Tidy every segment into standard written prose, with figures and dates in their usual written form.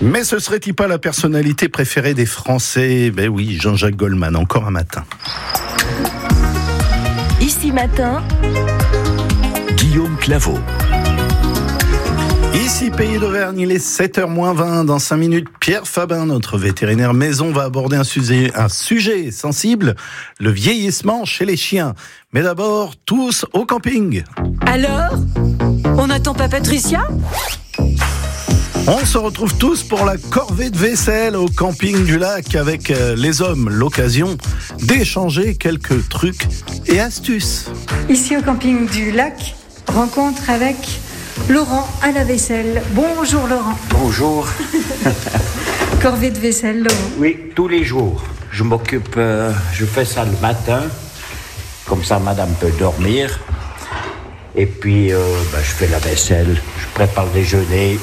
Mais ce serait-il pas la personnalité préférée des Français ? Ben oui, Jean-Jacques Goldman, encore un matin. Ici Matin, Guillaume Claveau. Ici Pays d'Auvergne, il est 7h-20. Dans 5 minutes, Pierre Fabin, notre vétérinaire maison, va aborder un sujet sensible, le vieillissement chez les chiens. Mais d'abord, tous au camping. Alors ? On n'attend pas Patricia ? On se retrouve tous pour la corvée de vaisselle au camping du lac avec les hommes. L'occasion d'échanger quelques trucs et astuces. Ici au camping du lac, rencontre avec Laurent à la vaisselle. Bonjour Laurent. Bonjour. Corvée de vaisselle, Laurent. Oui, tous les jours. Je m'occupe, je fais ça le matin. Comme ça, madame peut dormir. Et puis, je fais la vaisselle, je prépare le déjeuner.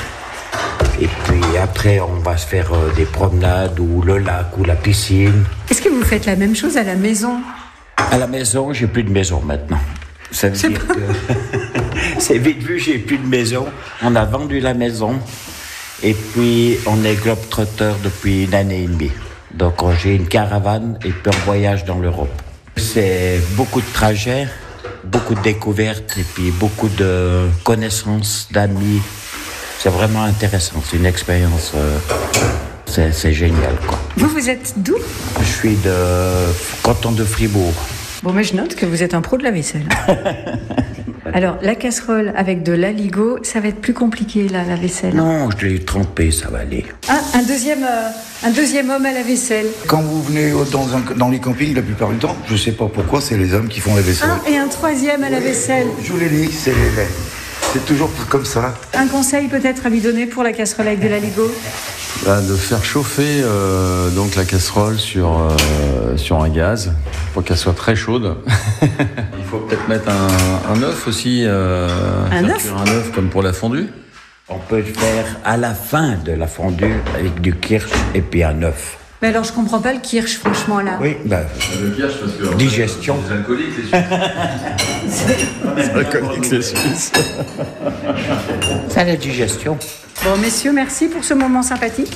Et puis après, on va se faire des promenades ou le lac ou la piscine. Est-ce que vous faites la même chose à la maison ? À la maison, j'ai plus de maison maintenant. Ça veut dire que c'est vite vu, j'ai plus de maison. On a vendu la maison. Et puis, on est globe-trotteur depuis 1 année et demie. Donc, j'ai une caravane et puis on voyage dans l'Europe. C'est beaucoup de trajets, beaucoup de découvertes et puis beaucoup de connaissances, d'amis. C'est vraiment intéressant, c'est une expérience, c'est génial, quoi. Vous êtes d'où ? Je suis de canton de Fribourg. Bon, mais je note que vous êtes un pro de la vaisselle. Alors, la casserole avec de l'aligot, ça va être plus compliqué, là, la vaisselle. Non, je l'ai trempé, ça va aller. Ah, un deuxième homme à la vaisselle. Quand vous venez dans les campings, la plupart du temps, je sais pas pourquoi, c'est les hommes qui font la vaisselle. Et un troisième à la vaisselle. Je vous l'ai dit, c'est toujours comme ça. Un conseil peut-être à lui donner pour la casserole avec de l'aligot ? De faire chauffer donc la casserole sur un gaz pour qu'elle soit très chaude. Il faut peut-être mettre un œuf aussi. Un œuf comme pour la fondue. On peut le faire à la fin de la fondue avec du kirsch et puis un œuf. Mais alors je comprends pas le kirsch franchement là. Oui, le kirsch parce que digestion. Les alcooliques les Suisses. Les alcooliques les Suisses. Ça la digestion. Bon messieurs, merci pour ce moment sympathique.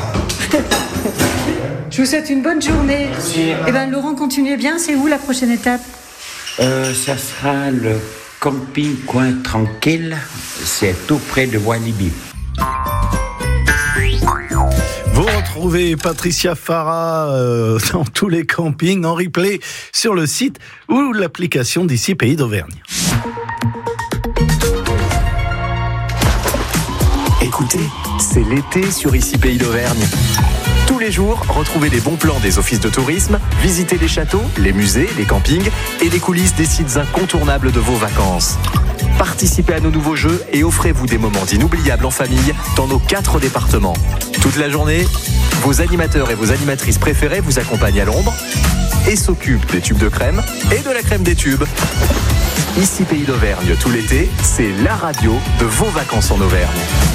Je vous souhaite une bonne journée. Merci. Laurent, continuez bien. C'est où la prochaine étape ? Ça sera le camping Coin Tranquille. C'est tout près de Walibi. Vous retrouvez Patricia Farah dans tous les campings en replay sur le site ou l'application d'ici Pays d'Auvergne. Écoutez, c'est l'été sur Ici Pays d'Auvergne. Tous les jours, retrouvez les bons plans des offices de tourisme, visitez les châteaux, les musées, les campings et les coulisses des sites incontournables de vos vacances. Participez à nos nouveaux jeux et offrez-vous des moments inoubliables en famille dans nos 4 départements. Toute la journée, vos animateurs et vos animatrices préférées vous accompagnent à l'ombre et s'occupent des tubes de crème et de la crème des tubes. Ici Pays d'Auvergne, tout l'été, c'est la radio de vos vacances en Auvergne.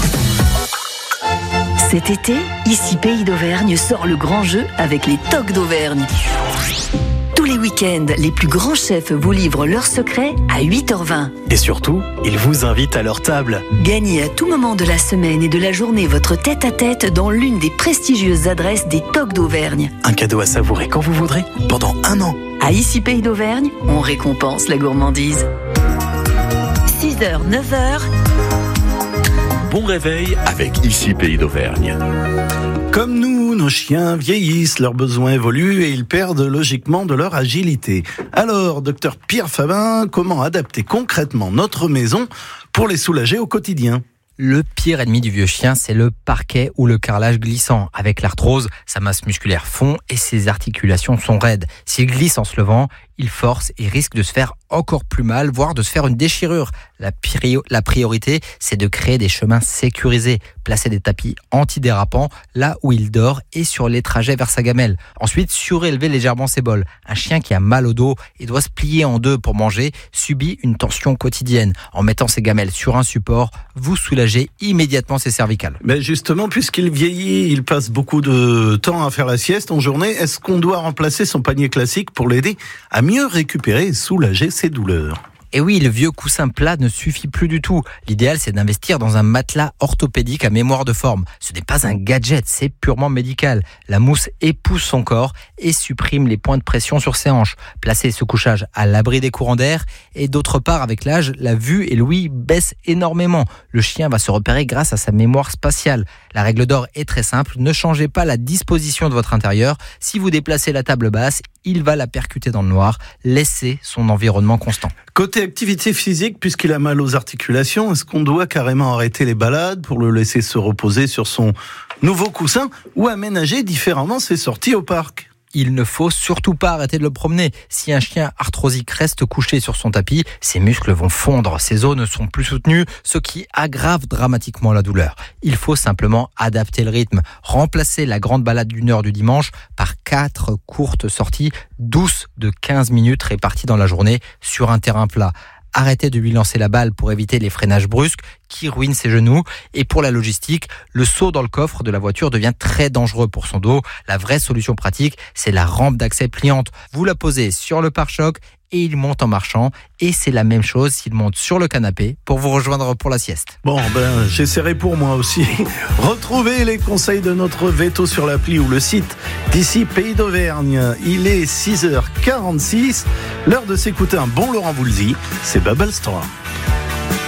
cet été, Ici Pays d'Auvergne sort le grand jeu avec les tocs d'Auvergne. Tous les week-ends, les plus grands chefs vous livrent leurs secrets à 8h20. Et surtout, ils vous invitent à leur table. Gagnez à tout moment de la semaine et de la journée votre tête-à-tête dans l'une des prestigieuses adresses des tocs d'Auvergne. Un cadeau à savourer quand vous voudrez, pendant 1 an. À Ici Pays d'Auvergne, on récompense la gourmandise. 6h, 9h. Bon réveil avec Ici Pays d'Auvergne. Comme nous, nos chiens vieillissent, leurs besoins évoluent et ils perdent logiquement de leur agilité. Alors, docteur Pierre Fabin, comment adapter concrètement notre maison pour les soulager au quotidien ? Le pire ennemi du vieux chien, c'est le parquet ou le carrelage glissant. Avec l'arthrose, sa masse musculaire fond et ses articulations sont raides. S'il glisse en se levant, il force et risque de se faire encore plus mal, voire de se faire une déchirure. La priorité, c'est de créer des chemins sécurisés, placer des tapis antidérapants là où il dort et sur les trajets vers sa gamelle. Ensuite, surélever légèrement ses bols. Un chien qui a mal au dos et doit se plier en deux pour manger subit une tension quotidienne. En mettant ses gamelles sur un support, vous soulagez immédiatement ses cervicales. Mais justement, puisqu'il vieillit, il passe beaucoup de temps à faire la sieste en journée. Est-ce qu'on doit remplacer son panier classique pour l'aider à mieux récupérer et soulager ses douleurs ? Et oui, le vieux coussin plat ne suffit plus du tout. L'idéal, c'est d'investir dans un matelas orthopédique à mémoire de forme. Ce n'est pas un gadget, c'est purement médical. La mousse épouse son corps et supprime les points de pression sur ses hanches. Placez ce couchage à l'abri des courants d'air. Et d'autre part, avec l'âge, la vue et l'ouïe baissent énormément. Le chien va se repérer grâce à sa mémoire spatiale. La règle d'or est très simple. Ne changez pas la disposition de votre intérieur. Si vous déplacez la table basse, il va la percuter dans le noir. Laissez son environnement constant. Côté activité physique, puisqu'il a mal aux articulations, est-ce qu'on doit carrément arrêter les balades pour le laisser se reposer sur son nouveau coussin ou aménager différemment ses sorties au parc ? Il ne faut surtout pas arrêter de le promener. Si un chien arthrosique reste couché sur son tapis, ses muscles vont fondre, ses os ne sont plus soutenus, ce qui aggrave dramatiquement la douleur. Il faut simplement adapter le rythme. Remplacer la grande balade d'1 heure du dimanche par 4 courtes sorties douces de 15 minutes réparties dans la journée sur un terrain plat. Arrêtez de lui lancer la balle pour éviter les freinages brusques qui ruinent ses genoux. Et pour la logistique, le saut dans le coffre de la voiture devient très dangereux pour son dos. La vraie solution pratique, c'est la rampe d'accès pliante. Vous la posez sur le pare-choc et il monte en marchant. Et c'est la même chose s'il monte sur le canapé pour vous rejoindre pour la sieste. Bon, j'essaierai pour moi aussi. Retrouvez les conseils de notre veto sur l'appli ou le site d'ici Pays d'Auvergne. Il est 6h46. L'heure de s'écouter un bon Laurent Voulzy. C'est Bubble Store.